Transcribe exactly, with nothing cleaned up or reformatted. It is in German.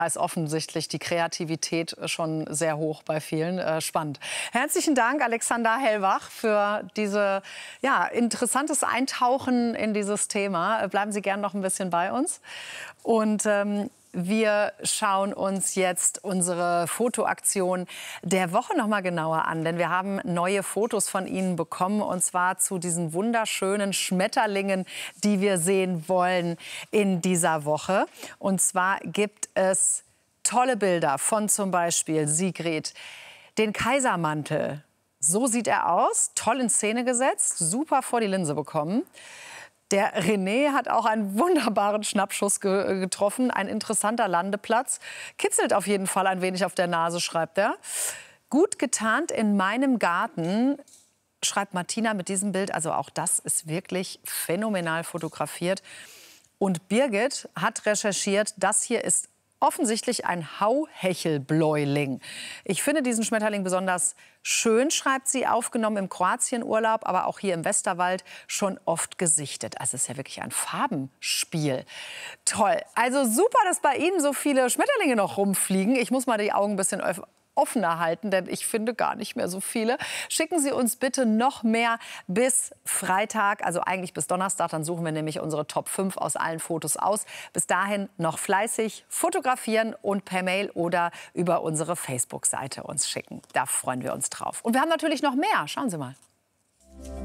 Da ist offensichtlich die Kreativität schon sehr hoch bei vielen. Äh, spannend. Herzlichen Dank, Alexander Hellwach, für diese ja, interessantes Eintauchen in dieses Thema. Bleiben Sie gern noch ein bisschen bei uns. Und ähm, wir schauen uns jetzt unsere Fotoaktion der Woche noch mal genauer an, denn wir haben neue Fotos von Ihnen bekommen, und zwar zu diesen wunderschönen Schmetterlingen, die wir sehen wollen in dieser Woche. Und zwar gibt es tolle Bilder von zum Beispiel Sigrid, den Kaisermantel. So sieht er aus, toll in Szene gesetzt, super vor die Linse bekommen. Der René hat auch einen wunderbaren Schnappschuss ge getroffen. Ein interessanter Landeplatz. Kitzelt auf jeden Fall ein wenig auf der Nase, schreibt er. Gut getarnt in meinem Garten, schreibt Martina mit diesem Bild. Also auch das ist wirklich phänomenal fotografiert. Und Birgit hat recherchiert, das hier ist offensichtlich ein Hauhechelbläuling. Ich finde diesen Schmetterling besonders schön, schreibt sie, aufgenommen im Kroatienurlaub, aber auch hier im Westerwald schon oft gesichtet. Also es ist ja wirklich ein Farbenspiel. Toll. Also super, dass bei Ihnen so viele Schmetterlinge noch rumfliegen. Ich muss mal die Augen ein bisschen offener halten, denn ich finde gar nicht mehr so viele. Schicken Sie uns bitte noch mehr bis Freitag, also eigentlich bis Donnerstag. Dann suchen wir nämlich unsere Top fünf aus allen Fotos aus. Bis dahin noch fleißig fotografieren und per Mail oder über unsere Facebook-Seite uns schicken. Da freuen wir uns drauf. Und wir haben natürlich noch mehr. Schauen Sie mal.